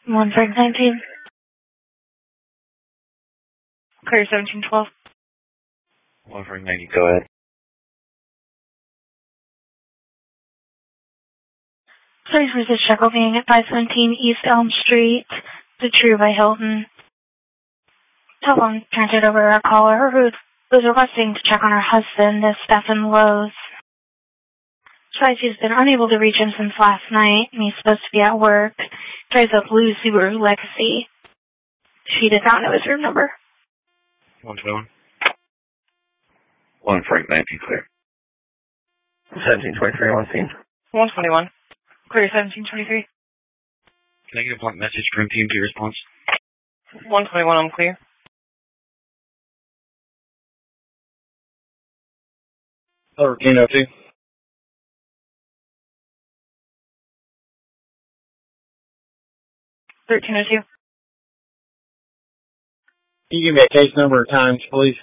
1 Frank 19. Clear 1712. 1 Frank 90, go ahead. Please resist check being at 517 East Elm Street, the True by Hilton. Telephone transferred over to a caller who was requesting to check on her husband, Stephen Lowe's. She's been unable to reach him since last night, and he's supposed to be at work. Drives a blue Subaru Legacy. She did not know his room number. 121. 1 Frank 19, clear. 1723 on scene. 121. Clear 1723. Can I get a blunt message from TMT response? 121, I'm clear. 1302. 1302. Can you give me a case number of times, please?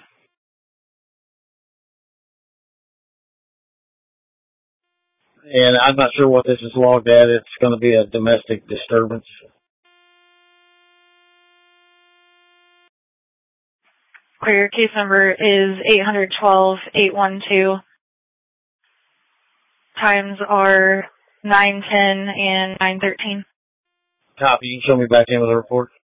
And I'm not sure what this is logged at. It's going to be a domestic disturbance. Clear, case number is 812-812. Times are 9:10 and 9:13. Copy. You can show me back in with the report.